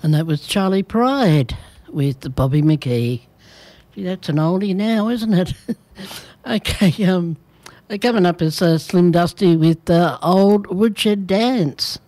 And that was Charlie Pride with Bobby McGee. Gee, that's an oldie now, isn't it? Okay, coming up is Slim Dusty with Old Woodshed Dance.